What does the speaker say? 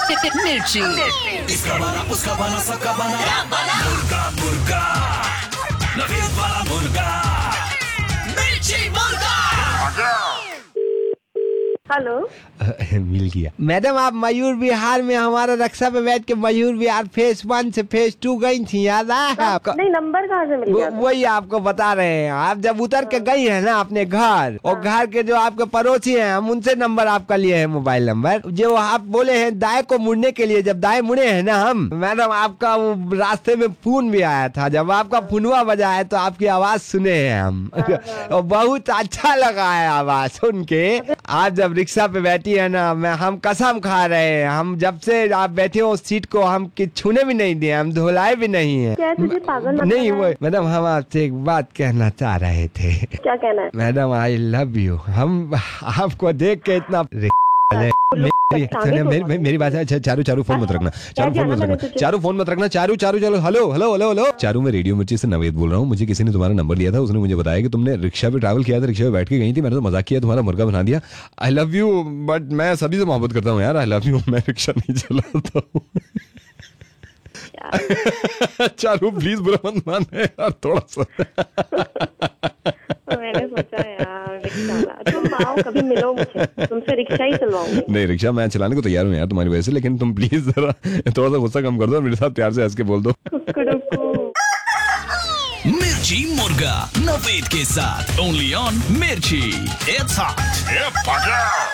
मिर्ची। इसका बना उसका बना सबका बना मुर्गा मुर्गा नवीद वाला मुर्गा मिर्ची मुर्गा। हेलो। मिल गया। मैडम आप मयूर विहार में हमारा रक्षा पे बैठ के मयूर विहार फेज 1 से फेज 2 गई थी, याद है आपको? नहीं, नंबर कहाँ से मिल गया? वही आपको बता रहे हैं। आप जब उतर के गई है ना अपने घर, और घर के जो आपके पड़ोसी हैं, हम उनसे नंबर आपका लिए हैं, मोबाइल नंबर जो आप बोले हैं दाएं को मुड़ने के लिए। जब दाएं मुड़े हैं ना हम, मैडम आपका वो रास्ते में फोन भी आया था। जब आपका फोनवा बजा है तो आपकी आवाज सुने हैं हम। और बहुत अच्छा लगा है आवाज सुन के। आप जब रिक्शा पे बैठी है ना, हम कसम खा रहे हैं, हम जब से आप बैठे हो उस सीट को हम छूने भी नहीं दिए, हम धुलाए भी नहीं है। क्या तुझे पागल नहीं वो मैडम, हम आपसे एक बात कहना चाह रहे थे। क्या कहना है? Madam I love you. हम आपको देख के इतना मेरी बात है। चारू फोन मत रखना, चारू फोन मत रखना। चारू चलो। हेलो चारू, मैं रेडियो मिर्ची से नवेद बोल रहा हूँ। मुझे किसी ने तुम्हारा नंबर दिया था, उसने मुझे बताया कि तुमने रिक्शा पे ट्रैवल किया था, रिक्शा पे बैठ के गई थी। मैंने तो मजाक किया, तुम्हारा मुर्गा बना दिया। आई लव यू, बट मैं सभी से मोहब्बत करता हूँ यार। आई लव यू, मैं रिक्शा नहीं चलाता हूँ। चारू प्लीज बुरा मत माने यार, थोड़ा सा। मैंने सोचा यार रिक्शा, तुम आओ कभी मिलो मुझे, तुमसे रिक्शा ही चलवाऊंगी। नहीं, रिक्शा मैं चलाने को तैयार हूँ यार तुम्हारी वजह से, लेकिन तुम प्लीज जरा थोड़ा सा गुस्सा कम कर दो, मेरे साथ प्यार से हंस के बोल दो। मिर्ची मुर्गा नवेद के साथ ओनली ऑन मिर्ची। It's hot.